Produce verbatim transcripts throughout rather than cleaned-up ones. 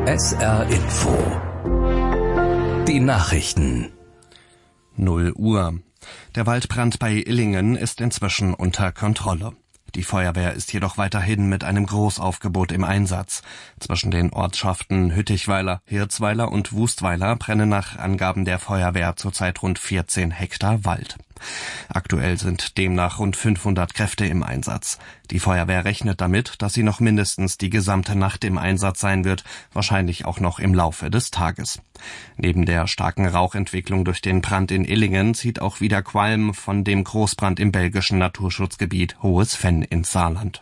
S R Info. Die Nachrichten. null Uhr. Der Waldbrand bei Illingen ist inzwischen unter Kontrolle. Die Feuerwehr ist jedoch weiterhin mit einem Großaufgebot im Einsatz. Zwischen den Ortschaften Hüttichweiler, Hirzweiler und Wustweiler brennen nach Angaben der Feuerwehr zurzeit rund vierzehn Hektar Wald. Aktuell sind demnach rund fünfhundert Kräfte im Einsatz. Die Feuerwehr rechnet damit, dass sie noch mindestens die gesamte Nacht im Einsatz sein wird, wahrscheinlich auch noch im Laufe des Tages. Neben der starken Rauchentwicklung durch den Brand in Illingen zieht auch wieder Qualm von dem Großbrand im belgischen Naturschutzgebiet Hohes Venn ins Saarland.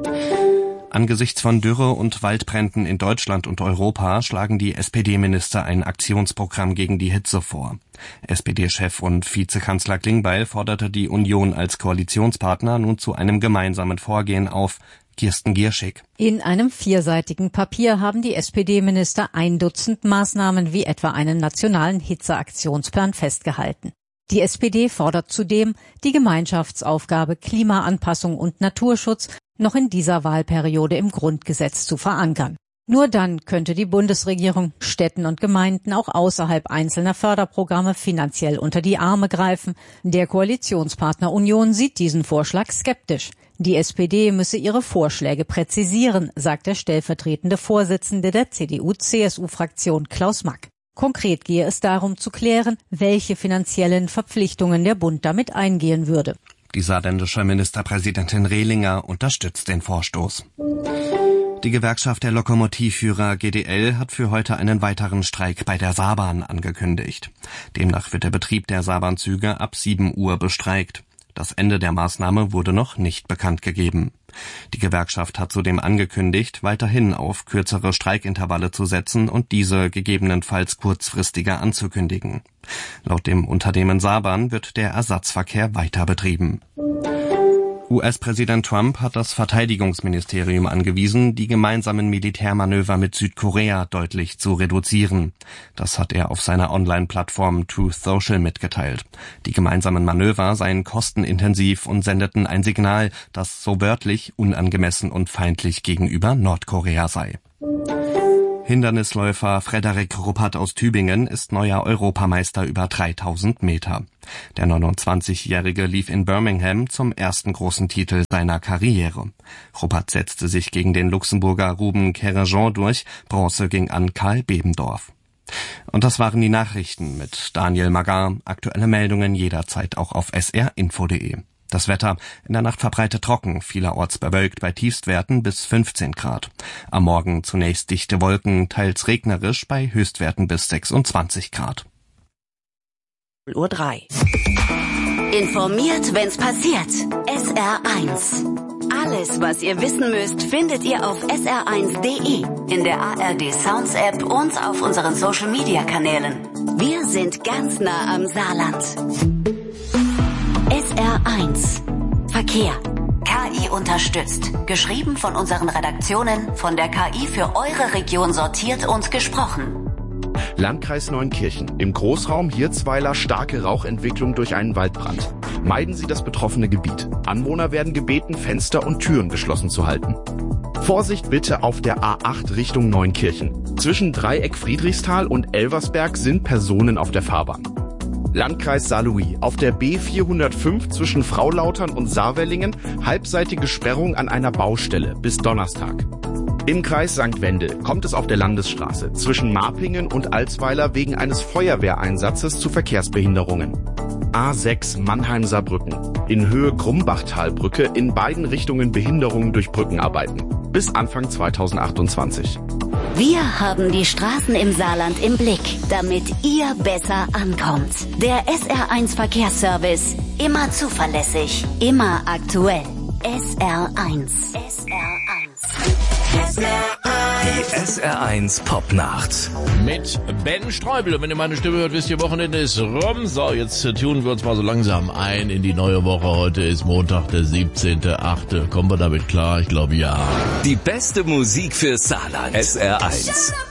Angesichts von Dürre und Waldbränden in Deutschland und Europa schlagen die S P D-Minister ein Aktionsprogramm gegen die Hitze vor. S P D-Chef und Vizekanzler Klingbeil forderte die Union als Koalitionspartner nun zu einem gemeinsamen Vorgehen auf. Kirsten Gierschig. In einem vierseitigen Papier haben die S P D-Minister ein Dutzend Maßnahmen wie etwa einen nationalen Hitzeaktionsplan festgehalten. Die S P D fordert zudem, die Gemeinschaftsaufgabe Klimaanpassung und Naturschutz noch in dieser Wahlperiode im Grundgesetz zu verankern. Nur dann könnte die Bundesregierung Städten und Gemeinden auch außerhalb einzelner Förderprogramme finanziell unter die Arme greifen. Der Koalitionspartner Union sieht diesen Vorschlag skeptisch. Die S P D müsse ihre Vorschläge präzisieren, sagt der stellvertretende Vorsitzende der C D U C S U-Fraktion Klaus Mack. Konkret gehe es darum zu klären, welche finanziellen Verpflichtungen der Bund damit eingehen würde. Die saarländische Ministerpräsidentin Rehlinger unterstützt den Vorstoß. Die Gewerkschaft der Lokomotivführer G D L hat für heute einen weiteren Streik bei der Saarbahn angekündigt. Demnach wird der Betrieb der Saarbahnzüge ab sieben Uhr bestreikt. Das Ende der Maßnahme wurde noch nicht bekannt gegeben. Die Gewerkschaft hat zudem angekündigt, weiterhin auf kürzere Streikintervalle zu setzen und diese gegebenenfalls kurzfristiger anzukündigen. Laut dem Unternehmen Saarbahn wird der Ersatzverkehr weiter betrieben. U S-Präsident Trump hat das Verteidigungsministerium angewiesen, die gemeinsamen Militärmanöver mit Südkorea deutlich zu reduzieren. Das hat er auf seiner Online-Plattform Truth Social mitgeteilt. Die gemeinsamen Manöver seien kostenintensiv und sendeten ein Signal, das so wörtlich unangemessen und feindlich gegenüber Nordkorea sei. Hindernisläufer Frederik Ruppert aus Tübingen ist neuer Europameister über dreitausend Meter. Der neunundzwanzigjährige lief in Birmingham zum ersten großen Titel seiner Karriere. Ruppert setzte sich gegen den Luxemburger Ruben Querrejean durch, Bronze ging an Karl Bebendorf. Und das waren die Nachrichten mit Daniel Magar. Aktuelle Meldungen jederzeit auch auf s r info punkt de. Das Wetter: in der Nacht verbreitet trocken, vielerorts bewölkt bei Tiefstwerten bis fünfzehn Grad. Am Morgen zunächst dichte Wolken, teils regnerisch bei Höchstwerten bis sechsundzwanzig Grad. null Uhr drei. Informiert, wenn's passiert. S R eins. Alles, was ihr wissen müsst, findet ihr auf s r eins punkt de, in der A R D Sounds App und auf unseren Social Media Kanälen. Wir sind ganz nah am Saarland. S R eins. Verkehr. K I unterstützt. Geschrieben von unseren Redaktionen, von der K I für eure Region sortiert und gesprochen. Landkreis Neunkirchen. Im Großraum Hirzweiler starke Rauchentwicklung durch einen Waldbrand. Meiden Sie das betroffene Gebiet. Anwohner werden gebeten, Fenster und Türen geschlossen zu halten. Vorsicht bitte auf der A acht Richtung Neunkirchen. Zwischen Dreieck Friedrichsthal und Elversberg sind Personen auf der Fahrbahn. Landkreis Saarlouis. Auf der B vierhundertfünf zwischen Fraulautern und Saarwellingen halbseitige Sperrung an einer Baustelle bis Donnerstag. Im Kreis Sankt Wendel kommt es auf der Landesstraße zwischen Marpingen und Alsweiler wegen eines Feuerwehreinsatzes zu Verkehrsbehinderungen. A sechs Mannheim-Saarbrücken. In Höhe Grumbachtalbrücke in beiden Richtungen Behinderungen durch Brückenarbeiten. Bis Anfang zweitausendachtundzwanzig. Wir haben die Straßen im Saarland im Blick, damit ihr besser ankommt. Der S R eins Verkehrsservice. Immer zuverlässig, immer aktuell. S R eins. S R eins. Die S R eins Popnacht. Mit Ben Streubel. Und wenn ihr meine Stimme hört, wisst ihr, Wochenende ist rum. So, jetzt tunen wir uns mal so langsam ein in die neue Woche. Heute ist Montag, der siebzehnte achte Kommen wir damit klar? Ich glaube, ja. Die beste Musik für Saarland. S R eins.